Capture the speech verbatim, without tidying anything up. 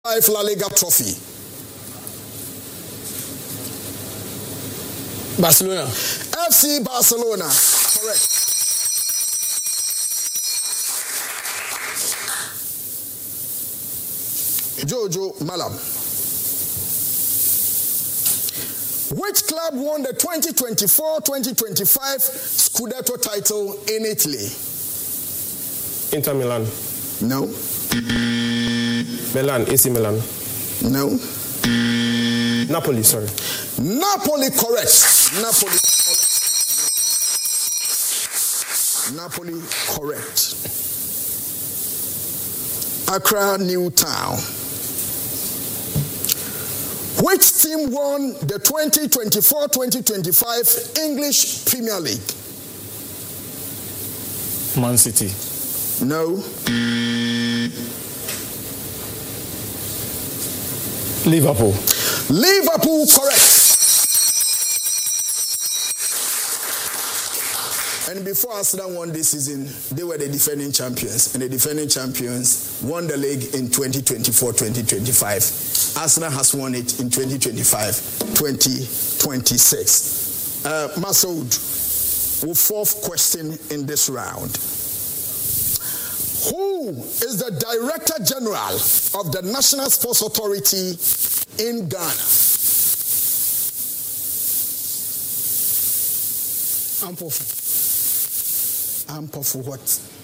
Five La Liga trophy. Barcelona. F C Barcelona. Correct. Jojo Malam. Which club won the twenty twenty-four twenty twenty-five Scudetto title in Italy? Inter Milan. No. Milan, A C Milan. No. Napoli, sorry. Napoli, correct. Napoli, correct. Napoli, correct. Accra, New Town. Which team won the twenty twenty-four twenty twenty-five English Premier League? Man City. No. Liverpool. Liverpool, correct. And before Arsenal won this season, they were the defending champions. And the defending champions won the league in twenty twenty-four twenty twenty-five. Arsenal has won it in twenty twenty-five twenty twenty-six. Uh, Masoud, our fourth question in this round. Who is the Director General of the National Sports Authority in Ghana? Ampofu. Ampofu what?